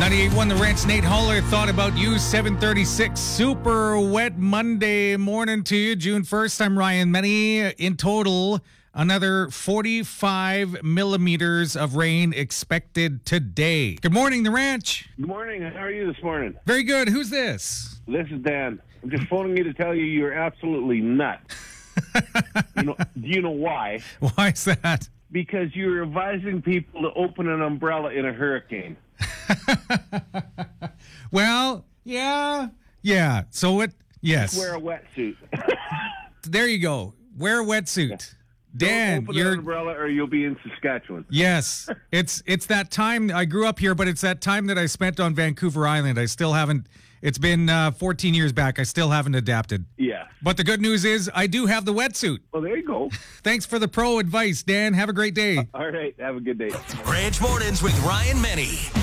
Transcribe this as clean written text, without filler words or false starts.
98.1 The Ranch. Nate Haller thought about you. 7:36. Super wet Monday morning to you. June 1st. I'm Ryan Menny. In total, another 45 millimeters of rain expected today. Good morning, The Ranch. Good morning. How are you this morning? Very good. Who's this? This is Dan. I'm just phoning you to tell you you're absolutely nuts. Do you know why? Why is that? Because you're advising people to open an umbrella in a hurricane. Well, yeah. So what? Yes. Wear a wetsuit. There you go. Wear a wetsuit. Dan, Don't open an umbrella or you'll be in Saskatchewan. Yes. It's that time. I grew up here, but it's that time that I spent on Vancouver Island. I still haven't. It's been 14 years back. I still haven't adapted. Yeah. But the good news is I do have the wetsuit. Well, there you go. Thanks for the pro advice, Dan. Have a great day. All right. Have a good day. Ranch Mornings with Ryan Menny.